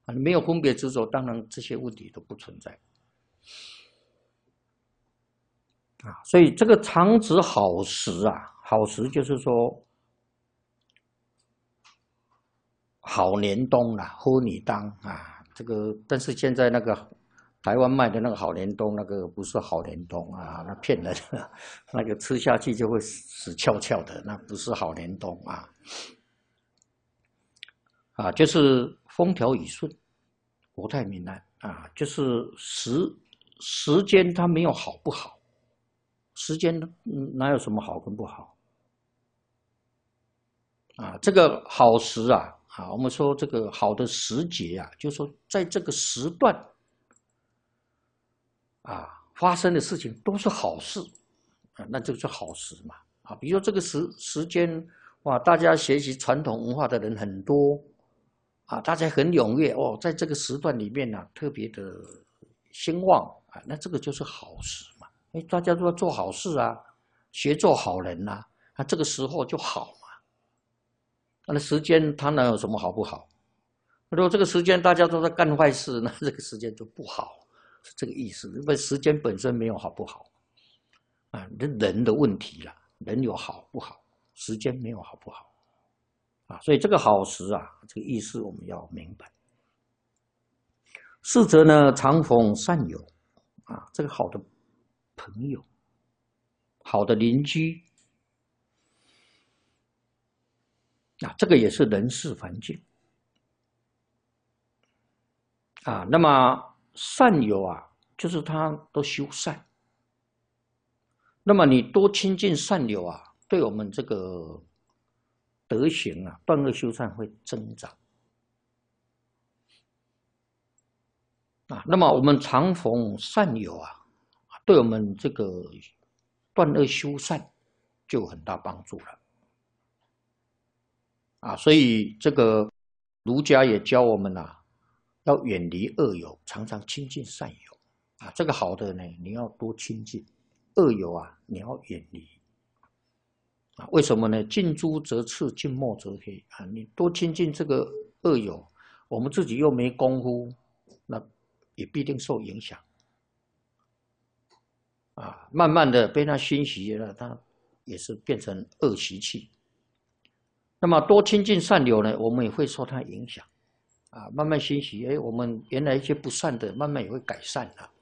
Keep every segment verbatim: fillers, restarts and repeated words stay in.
啊，没有分别执着，当然这些问题都不存在。啊，所以这个常指好时啊，好时就是说好年冬啊，好年当啊，这个但是现在那个台湾卖的那个好年冬，那个不是好年冬啊，那骗人的，那个吃下去就会死翘翘的，那不是好年冬啊。啊，就是风调雨顺，国泰民安啊，就是时时间它没有好不好。时间哪有什么好跟不好啊？这个好时啊，啊，我们说这个好的时节啊，就是说在这个时段啊发生的事情都是好事啊，那就是好时嘛啊。比如说这个时时间哇，大家学习传统文化的人很多啊，大家很踊跃哦，在这个时段里面呢、啊，特别的兴旺啊，那这个就是好时嘛。哎，大家都要做好事啊。学做好人呐、啊，那这个时候就好嘛。那时间它哪有什么好不好？如果这个时间大家都在干坏事，那这个时间就不好，是这个意思。因为时间本身没有好不好啊，人人的问题啦，人有好不好，时间没有好不好啊。所以这个好时啊，这个意思我们要明白。四则呢，常逢善友啊，这个好的朋友，好的邻居。啊，这个也是人事环境啊。那么善友啊，就是他都修善。那么你多亲近善友啊，对我们这个德行啊，断恶修善会增长啊。那么我们常逢善友啊，对我们这个断恶修善就有很大帮助了啊。所以这个儒家也教我们啊，要远离恶友，常常亲近善友啊。这个好的呢，你要多亲近；恶友啊，你要远离啊。为什么呢？近朱则赤，近墨则黑啊。你多亲近这个恶友，我们自己又没功夫，那也必定受影响啊。慢慢的被他熏习了，他也是变成恶习气。那么多亲近善友呢，我们也会受他影响。啊，慢慢欣喜，哎，我们原来一些不善的，慢慢也会改善了。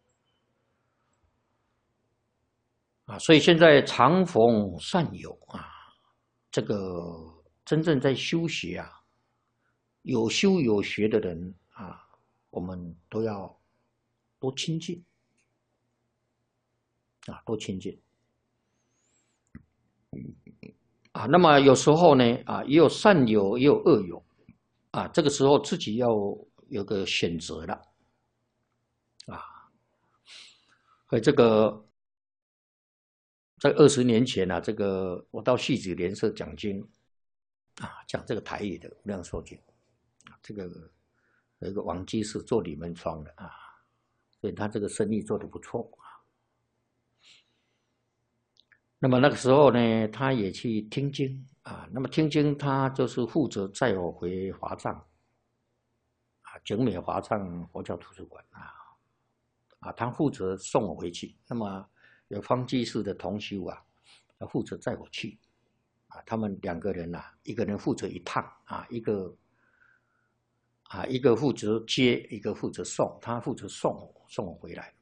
啊，所以现在常逢善友啊，这个真正在修学啊，有修有学的人啊，我们都要多亲近啊，多亲近啊。那么有时候呢，啊，也有善友，也有恶友啊，这个时候自己要有个选择了啊。所以这个在二十年前啊，这个我到戏子联社讲经啊，讲这个台语的无量寿经啊，这个有一个王居士做铝门窗的啊，所以他这个生意做得不错啊。那么那个时候呢，他也去听经啊，那么听经他就是负责载我回华藏啊，景美华藏佛教图书馆啊，啊，他负责送我回去。那么有方居士的同修啊，他负责载我去。啊，他们两个人啊，一个人负责一趟啊，一个啊，一个负责接，一个负责送，他负责送我送我回来。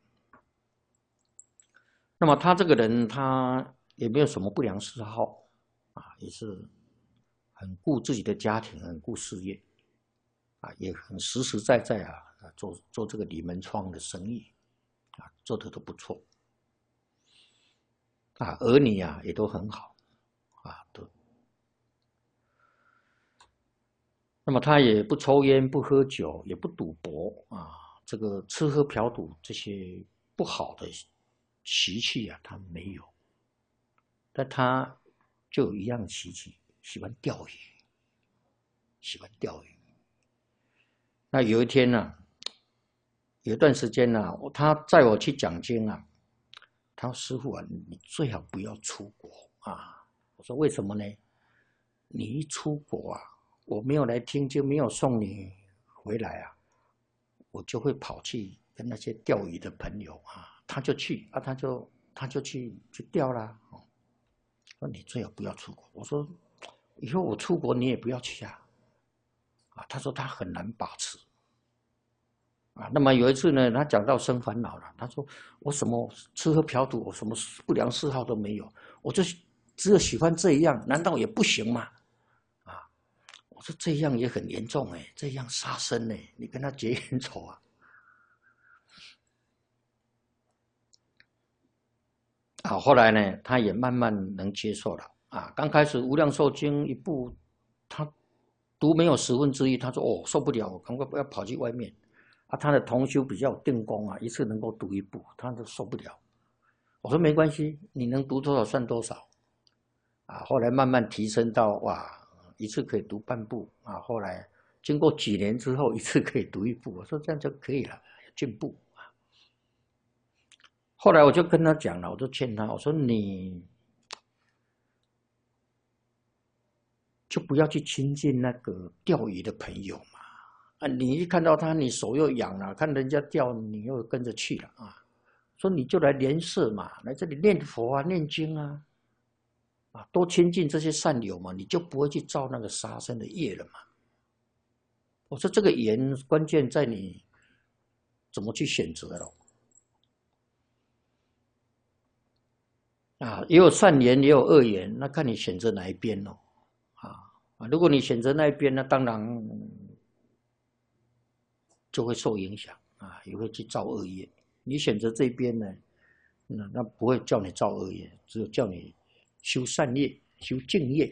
那么他这个人，他也没有什么不良嗜好啊，也是很顾自己的家庭，很顾事业啊，也很实实在在啊，做做这个铝门窗的生意啊，做的都不错啊，儿女啊也都很好啊，都。那么他也不抽烟，不喝酒，也不赌博啊，这个吃喝嫖赌这些不好的习气啊，他没有。但他就有一样习气，喜欢钓鱼，喜欢钓鱼。那有一天呢、啊，有一段时间呢、啊，他载我去讲经啊，他说：“师父啊，你最好不要出国啊。”我说：“为什么呢？你一出国啊，我没有来听经，没有送你回来啊， 我就会跑去跟那些钓鱼的朋友啊，他就去啊，他就他就去去钓啦。哦，说你最好不要出国。我说以后我出国你也不要去啊。啊，他说他很难把持。啊，那么有一次呢，他讲到生烦恼了，他说我什么吃喝嫖赌，我什么不良嗜好都没有，我就只有喜欢这样，难道也不行吗？啊，我说这样也很严重哎，这样杀生哎，你跟他结冤仇啊。啊，后来呢，他也慢慢能接受了啊。刚开始《无量寿经》一部，他读没有十分之一，他说哦受不了，我赶快要跑去外面。啊，他的同修比较有定功啊，一次能够读一部，他都受不了。我说没关系，你能读多少算多少。啊，后来慢慢提升到哇，一次可以读半部啊。后来经过几年之后，一次可以读一部，我说这样就可以了，进步。后来我就跟他讲了，我就劝他，我说你就不要去亲近那个钓鱼的朋友嘛。啊，你一看到他，你手又痒了，看人家钓，你又跟着去了啊。说你就来莲社嘛，来这里念佛啊，念经啊，啊，多亲近这些善友嘛，你就不会去造那个杀生的业了嘛。我说这个缘关键在你怎么去选择了。啊，也有善缘，也有恶缘，那看你选择哪一边咯。啊啊，如果你选择那一边，那当然就会受影响啊，也会去造恶业。你选择这边呢，那那不会叫你造恶业，只有叫你修善业、修净业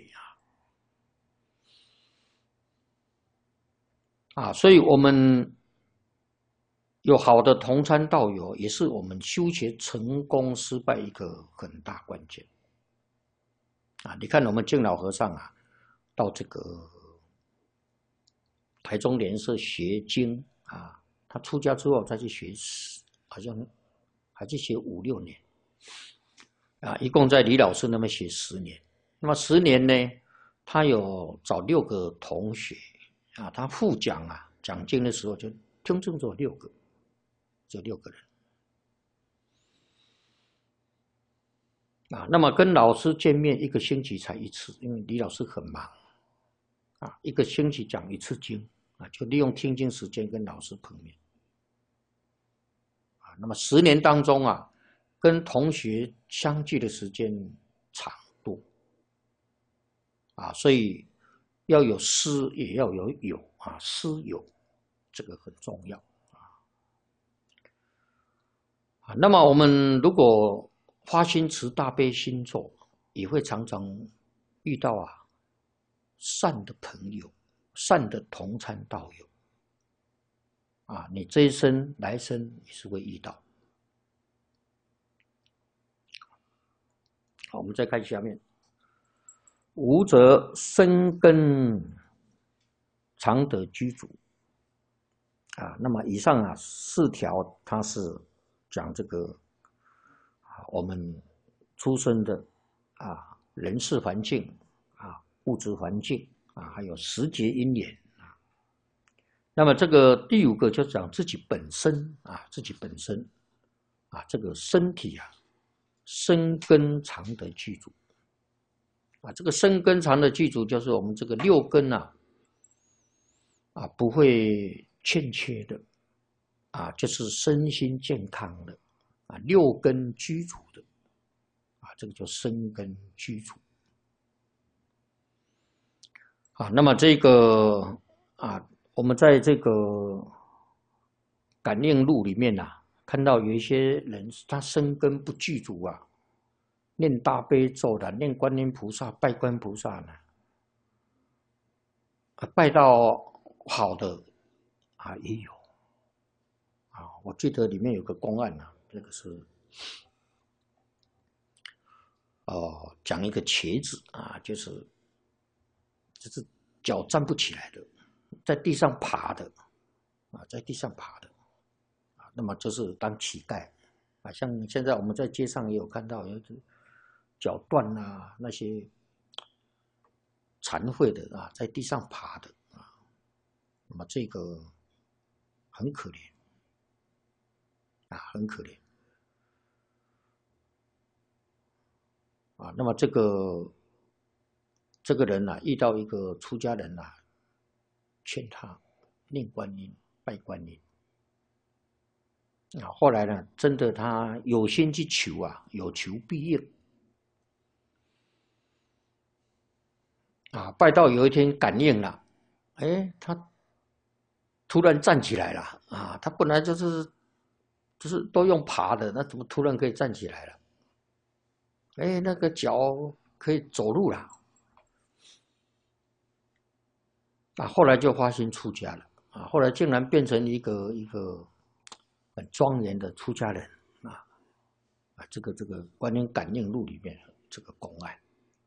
啊。啊，所以我们有好的同参道友，也是我们修学成功失败一个很大关键啊。你看我们净老和尚啊，到这个台中莲社学经啊，他出家之后再去学，好像还去学五六年啊，一共在李老师那边学十年。那么十年呢，他有找六个同学啊，他副讲啊，讲经的时候就听证只有六个，只有六个人啊。那么跟老师见面一个星期才一次，因为李老师很忙啊，一个星期讲一次经啊，就利用听经时间跟老师碰面啊。那么十年当中啊，跟同学相聚的时间长多啊，所以要有师也要有友啊，师友这个很重要啊。啊，那么我们如果发心持大悲心咒，也会常常遇到啊善的朋友、善的同参道友啊，你这一生来生也是会遇到。好，我们再看下面。无则生根常得居住啊。那么以上啊四条，它是讲这个啊我们出生的啊人事环境啊物质环境啊，还有时节因缘啊。那么这个第五个就讲自己本身啊，自己本身啊这个身体啊生根常得居住。啊，这个生根常的具足就是我们这个六根啊，啊不会欠缺的，啊就是身心健康的，啊六根居足的，啊这个叫生根居足。啊，那么这个啊，我们在这个感应录里面啊，看到有一些人他生根不具足啊。念大悲咒的，念观音菩萨，拜观音菩萨呢，拜到好的啊也有啊。我记得里面有个公案啊，这个是哦讲一个瘸子啊，就是就是脚站不起来的，在地上爬的啊，在地上爬的啊，那么就是当乞丐啊。像现在我们在街上也有看到有脚断啊，那些残废的啊，在地上爬的啊，那么这个很可怜啊，很可怜啊。那么这个这个人呐、啊，遇到一个出家人呐、啊，劝他念观音、拜观音啊。后来呢，真的他有心去求啊，有求必应啊。拜到有一天感应了，哎，他突然站起来了啊！他本来就是就是都用爬的，那怎么突然可以站起来了？哎，那个脚可以走路了啊！后来就发心出家了啊！后来竟然变成一个一个很庄严的出家人啊！啊，这个这个《观音感应录》里面这个公案。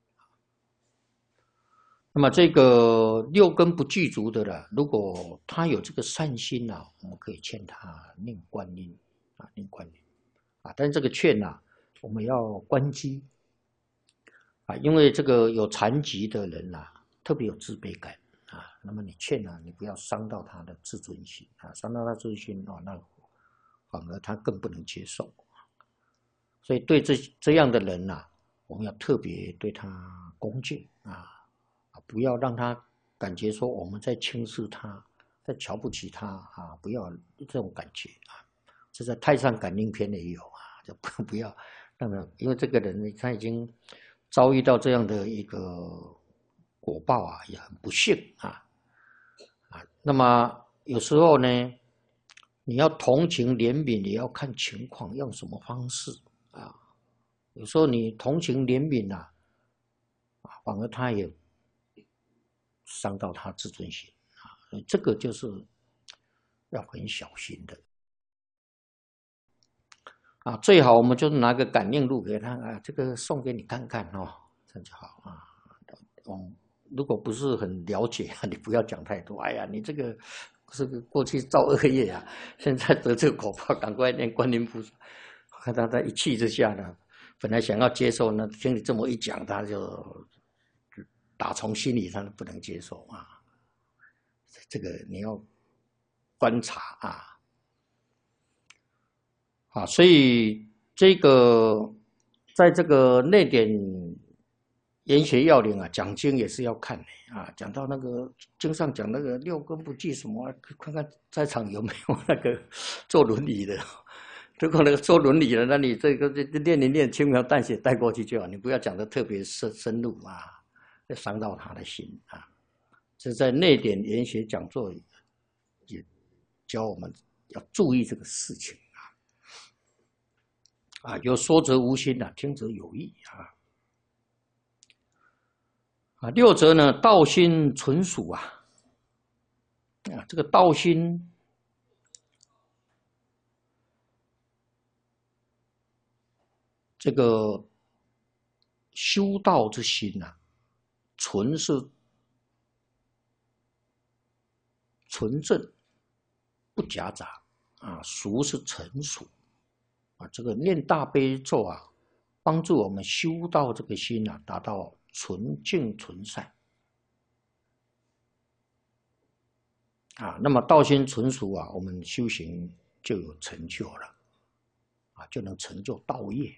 那么这个六根不具足的了，如果他有这个善心啊，我们可以劝他念观音啊，念观音啊。但是这个劝啊，我们要关机啊，因为这个有残疾的人啊，特别有自卑感啊。那么你劝啊，你不要伤到他的自尊心啊，伤到他自尊心哦，那反而他更不能接受。所以对这这样的人啊，我们要特别对他恭敬啊。不要让他感觉说我们在轻视他，在瞧不起他啊！不要这种感觉啊！这在《太上感应篇》也有啊，就不不要那么，因为这个人他已经遭遇到这样的一个果报啊，也很不幸啊啊！那么有时候呢，你要同情怜悯，也要看情况，用什么方式啊？有时候你同情怜悯啊，啊，反而他也伤到他自尊心啊，所以这个就是要很小心的啊。最好我们就拿个感应录给他啊，这个送给你看看哦，这样就好啊。嗯，如果不是很了解啊，你不要讲太多。哎呀，你这个这个过去造恶业啊，现在得这个果报，赶快念观音菩萨。看他在一气之下呢，本来想要接受呢，听你这么一讲，他就打从心里他不能接受啊。这个你要观察啊，啊，所以这个在这个内典研学要领啊，讲经也是要看的啊。讲到那个经上讲那个六根不具什么，看看在场有没有那个坐轮椅的。如果那个坐轮椅的，那你这个练一练，轻描淡写带过去就好，你不要讲的特别深深入啊，会伤到他的心啊。这在内典研学讲座也教我们要注意这个事情啊！啊，有说则无心啊，听则有意啊！啊，六则呢，道心纯属啊，啊，这个道心这个修道之心啊，纯是纯正，不夹杂啊，俗是成熟啊。这个念大悲咒啊，帮助我们修道这个心啊，达到纯净纯善啊。那么道心纯熟啊，我们修行就有成就了啊，就能成就道业。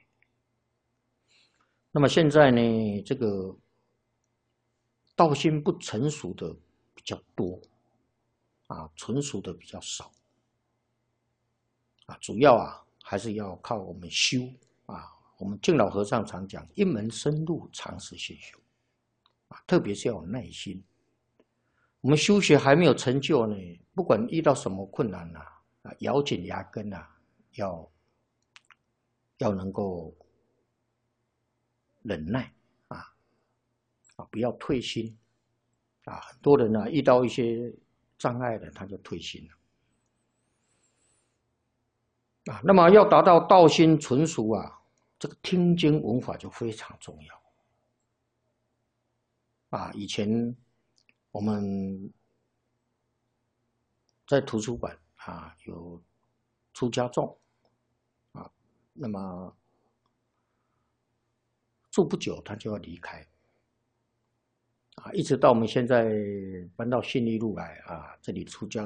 那么现在呢，这个道心不成熟的比较多啊，纯熟的比较少啊。主要啊，还是要靠我们修啊。我们净老和尚常讲，一门深入，长时间修啊，特别是要有耐心。我们修学还没有成就呢，不管遇到什么困难呐，啊，咬紧牙根啊，要要能够忍耐啊，啊，不要退心啊。很多人呢、啊，遇到一些障碍的，他就退心了啊。那么要达到道心纯熟啊，这个听经闻法就非常重要啊。以前我们在图书馆啊有出家众啊，那么住不久他就要离开啊，一直到我们现在搬到信义路来啊，这里出家